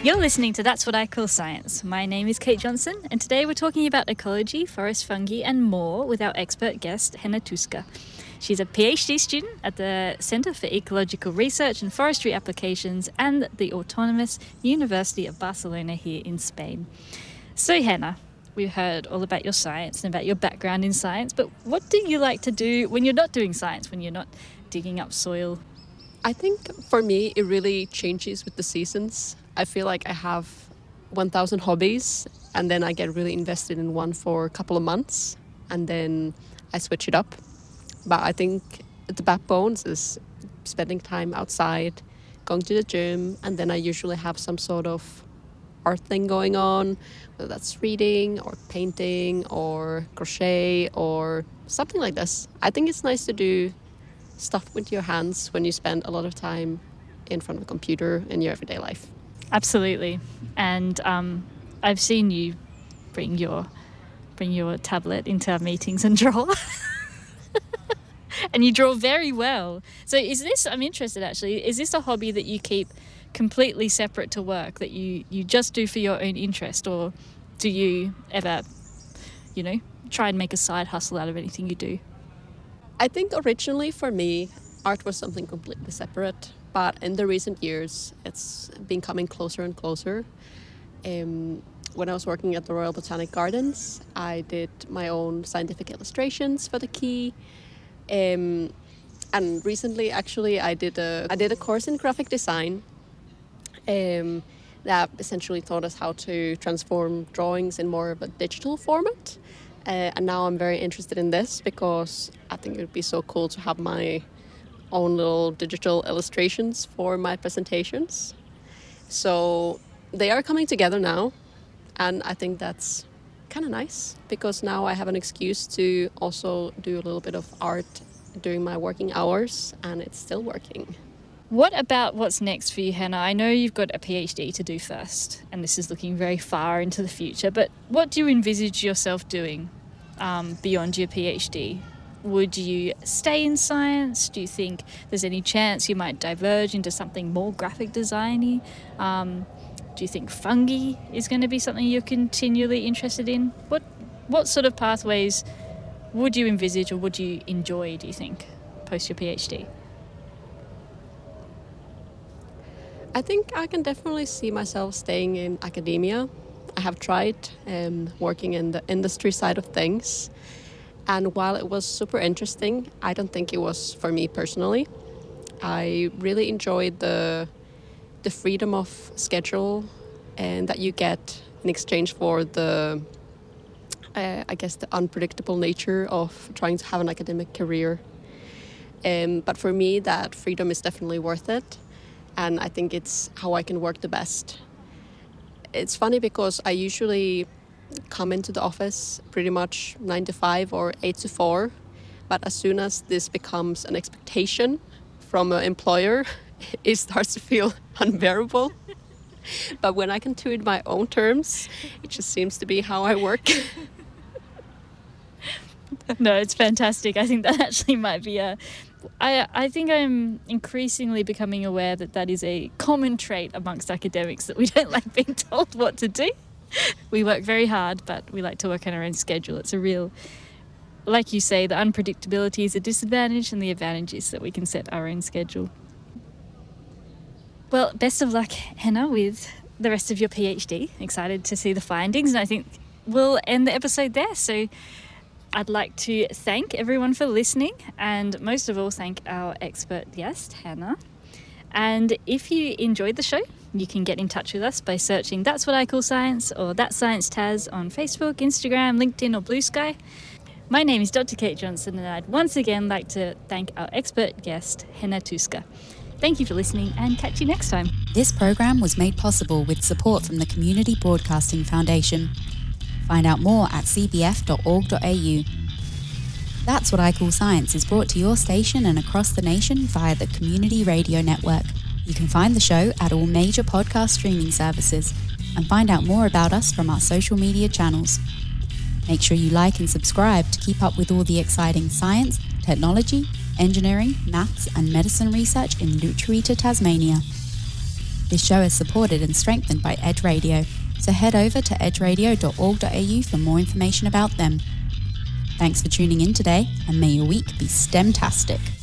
You're listening to That's What I Call Science. My name is Kate Johnson, and today we're talking about ecology, forest fungi, and more with our expert guest, Henna Tuska. She's a PhD student at the Centre for Ecological Research and Forestry Applications and the Autonomous University of Barcelona here in Spain. So, Henna, we've heard all about your science and about your background in science, but what do you like to do when you're not doing science, when you're not digging up soil? I think for me, it really changes with the seasons. I feel like I have 1,000 hobbies, and then I get really invested in one for a couple of months, and then I switch it up. But I think the backbones is spending time outside, going to the gym, and then I usually have some sort of art thing going on, whether that's reading or painting or crochet or something like this. I think it's nice to do stuff with your hands when you spend a lot of time in front of a computer in your everyday life. Absolutely. And I've seen you bring your tablet into our meetings and draw. And you draw very well. So I'm interested actually, is this a hobby that you keep completely separate to work, that you just do for your own interest, or do you ever, try and make a side hustle out of anything you do? I think originally for me, art was something completely separate. But in the recent years, it's been coming closer and closer. When I was working at the Royal Botanic Gardens, I did my own scientific illustrations for the key. And recently, actually, I did a course in graphic design that essentially taught us how to transform drawings in more of a digital format. And now I'm very interested in this because I think it would be so cool to have my own little digital illustrations for my presentations. So they are coming together now, and I think that's kind of nice because now I have an excuse to also do a little bit of art during my working hours, and it's still working. What about what's next for you, Henna? I know you've got a PhD to do first, and this is looking very far into the future, but what do you envisage yourself doing beyond your PhD? Would you stay in science? Do you think there's any chance you might diverge into something more graphic designy? Do you think fungi is going to be something you're continually interested in? What sort of pathways would you envisage or would you enjoy, do you think, post your PhD? I think I can definitely see myself staying in academia. I have tried working in the industry side of things. And while it was super interesting, I don't think it was for me personally. I really enjoyed the freedom of schedule and that you get in exchange for the unpredictable nature of trying to have an academic career. But for me, that freedom is definitely worth it. And I think it's how I can work the best. It's funny because I usually come into the office pretty much 9 to 5 or 8 to 4. But as soon as this becomes an expectation from an employer, it starts to feel unbearable. But when I can do it my own terms, it just seems to be how I work. No, it's fantastic. I think that actually might be I think I'm increasingly becoming aware that is a common trait amongst academics, that we don't like being told what to do. We work very hard, but we like to work on our own schedule. It's a real, like you say, the unpredictability is a disadvantage, and the advantage is that we can set our own schedule. Well, best of luck, Henna, with the rest of your PhD. Excited to see the findings, and I think we'll end the episode there. So I'd like to thank everyone for listening, and most of all thank our expert guest, Henna. And if you enjoyed the show, you can get in touch with us by searching That's What I Call Science or That's Science Taz on Facebook, Instagram, LinkedIn or Blue Sky. My name is Dr. Kate Johnson, and I'd once again like to thank our expert guest, Henna Tuska. Thank you for listening, and catch you next time. This program was made possible with support from the Community Broadcasting Foundation. Find out more at cbf.org.au. That's What I Call Science is brought to your station and across the nation via the Community Radio Network. You can find the show at all major podcast streaming services and find out more about us from our social media channels. Make sure you like and subscribe to keep up with all the exciting science, technology, engineering, maths and medicine research in Lutruwita, Tasmania. This show is supported and strengthened by Edge Radio, so head over to edgeradio.org.au for more information about them. Thanks for tuning in today, and may your week be STEM-tastic.